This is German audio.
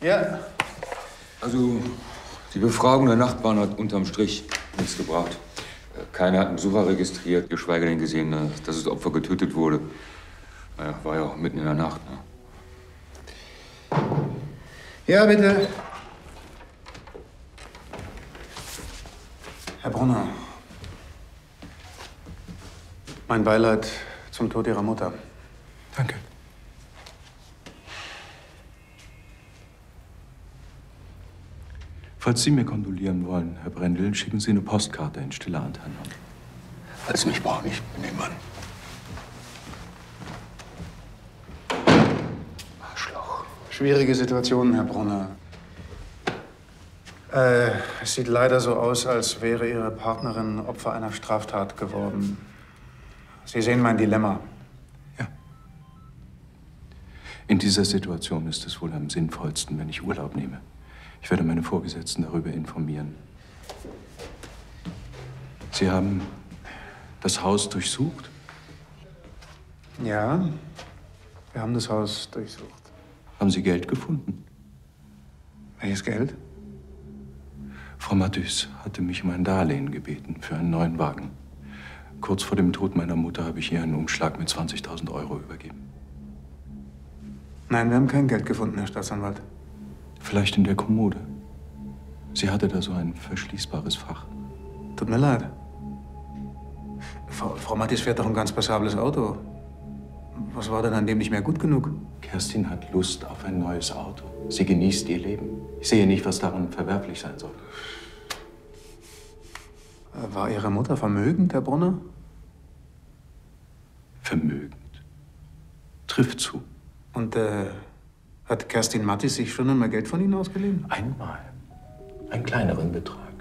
Ja. Also, die Befragung der Nachbarn hat unterm Strich nichts gebracht. Keiner hat einen Besucher registriert, geschweige denn gesehen, dass das Opfer getötet wurde. Naja, war ja auch mitten in der Nacht. Ne? Ja, bitte. Herr Brunner, mein Beileid zum Tod Ihrer Mutter. Danke. Falls Sie mir kondolieren wollen, Herr Brendel, schicken Sie eine Postkarte in stiller Anteilnahme. Falls Sie mich brauchen, ich bin Ihr Mann. Arschloch. Schwierige Situation, Herr Brunner. Es sieht leider so aus, als wäre Ihre Partnerin Opfer einer Straftat geworden. Sie sehen mein Dilemma. Ja. In dieser Situation ist es wohl am sinnvollsten, wenn ich Urlaub nehme. Ich werde meine Vorgesetzten darüber informieren. Sie haben das Haus durchsucht? Ja, wir haben das Haus durchsucht. Haben Sie Geld gefunden? Welches Geld? Frau Mathys hatte mich um ein Darlehen gebeten für einen neuen Wagen. Kurz vor dem Tod meiner Mutter habe ich ihr einen Umschlag mit 20.000 € übergeben. Nein, wir haben kein Geld gefunden, Herr Staatsanwalt. Vielleicht in der Kommode. Sie hatte da so ein verschließbares Fach. Tut mir leid. Frau Mathys fährt doch ein ganz passables Auto. Was war denn an dem nicht mehr gut genug? Kerstin hat Lust auf ein neues Auto. Sie genießt ihr Leben. Ich sehe nicht, was daran verwerflich sein soll. War Ihre Mutter vermögend, Herr Brunner? Vermögend. Trifft zu. Und hat Kerstin Mathys sich schon einmal Geld von Ihnen ausgeliehen? Einmal. Einen kleineren Betrag.